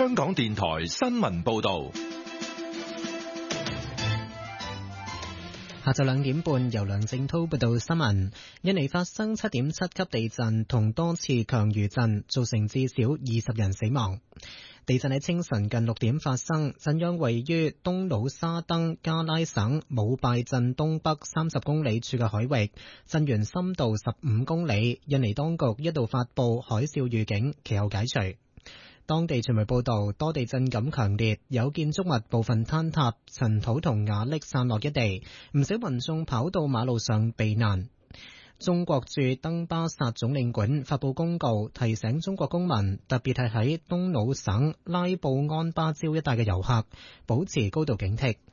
香港電台新聞報道。 下晝2點半，由梁正濤報道新聞。印尼發生7.7級地震同多次強餘震，造成至少20人死亡。地震喺清晨近6點發生，震央位於東努沙登加拉省姆拜鎮東北30公里處嘅海域，震源深度15公里。印尼當局一度發布海嘯預警，其後解除。當地傳媒報道，多地震感強烈，有建築物部分坍塌，塵土同瓦礫散落一地，唔少民眾跑到馬路上避難。中國駐登巴薩總領館發布公告，提醒中國公民，特別係喺東努省拉布安巴礁一帶嘅遊客，保持高度警惕。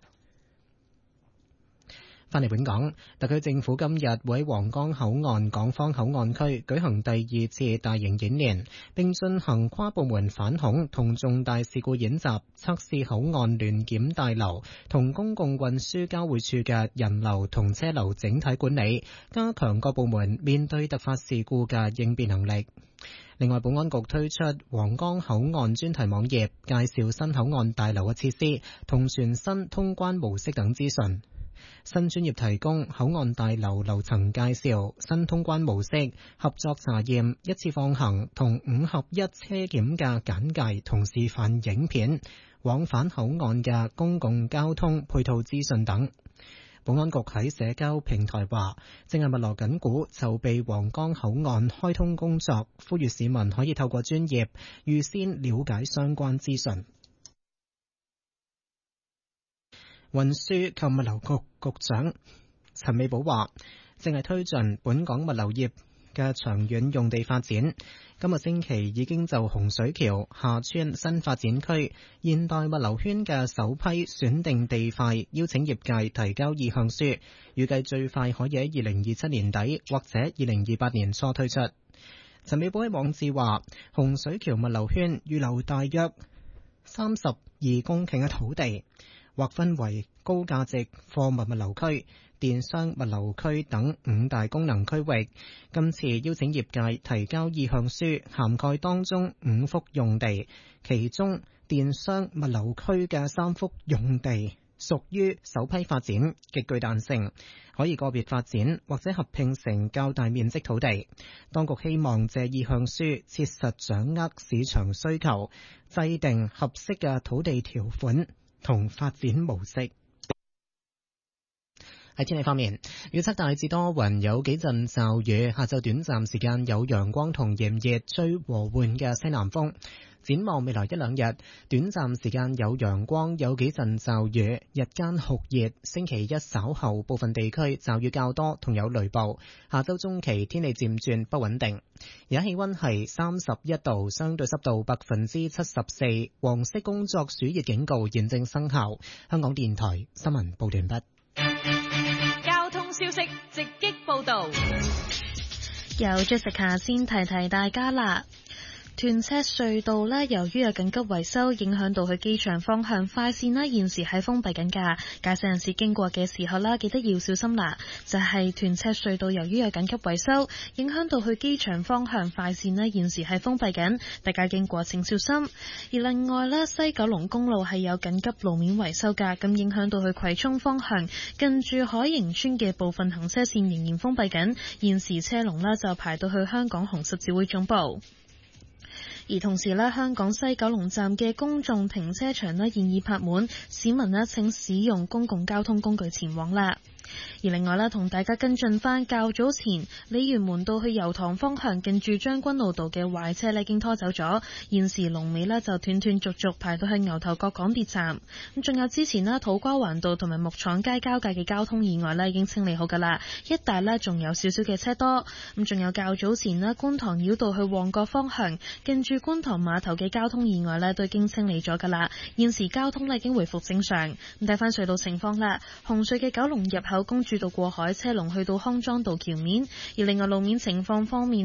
返嚟本港，特區政府今日會喺皇崗口岸港方口岸區舉行第2次大型演練，並進行跨部門反恐同重大事故演習，測試口岸聯檢大樓同公共運輸交匯處嘅人流同車流整體管理，加強各部門面對突發事故嘅應變能力。另外，保安局推出皇崗口岸專題網頁，介紹新口岸大樓嘅設施同全新通關模式等資訊。新專頁提供口岸大樓樓層介紹、新通關模式、合作查驗、一次放行同5合1車檢嘅簡介同示範影片，往返口岸嘅公共交通配套資訊等。保安局喺社交平台話，正係密鑼緊鼓籌備皇崗口岸開通工作，呼籲市民可以透過專頁預先了解相關資訊。運輸及物流局局長陳美寶話，正係推進本港物流業嘅長遠用地發展。今個星期已經就洪水橋廈村新發展區現代物流圈嘅首批選定地塊邀請業界提交意向書，預計最快可以喺2027年底或者2028年初推出。陳美寶喺網誌話，洪水橋物流圈預留大約32公頃嘅土地，劃分為高價值貨物物流區、電商物流區等5大功能區域。今次邀請業界提交意向書，涵蓋當中5幅用地，其中電商物流區嘅3幅用地屬於首批發展，極具彈性，可以個別發展或者合併成較大面積土地。當局希望借意向書切實掌握市場需求，制定合適嘅土地條款同發展模式。喺天氣方面，預測大致多雲，有幾陣驟雨，下晝短暫時間有陽光同炎熱，吹和緩嘅西南風。展望未來1-2日，短暫時間有陽光，有幾陣驟雨，日間酷熱。星期一稍後部分地區驟雨較多，同有雷暴。下周中期天氣漸轉不穩定。而家氣溫係31度，相對濕度74%。黃色工作暑熱警告現正生效。香港電台新聞報完畢。 交通消息直擊報道， 由 Jessica 先提提大家啦。屯赤隧道呢，由於有緊急維修，影響到去機場方向快線呢，現時係封閉緊㗎。駕駛人士經過嘅時候啦，記得要小心啦。就係屯赤隧道由於有緊急維修，影響到去機場方向快線呢，現時係封閉緊，大家經過請小心。而另外呢，西九龍公路係有緊急路面維修㗎，咁影響到去葵涌方向近住海盈村嘅部分行車線仍然封閉緊，現時車龍呢就排到去香港紅十字會總部。而同時呢，香港西九龍站嘅公眾停車場呢現已泊滿，市民呢請使用公共交通工具前往啦。而另外呢，同大家跟進翻較早前鯉魚門道去油塘方向近住將軍澳道嘅壞車呢已經拖走咗，現時龍尾呢就斷斷續續排到去牛頭角港鐵站。咁仲有之前呢，土瓜灣道同埋木廠街交界嘅交通意外呢已經清理好噶啦，一帶呢仲有少少嘅車多。咁仲有較早前呢，觀塘繞道去旺角方向近住觀塘碼頭嘅交通意外呢都已經清理咗噶啦，現時交通呢已經回復正常。咁睇翻隧道情況啦，紅隧嘅九龍入口公主道過海車龍去到康莊道橋面，而另外路面情況方面。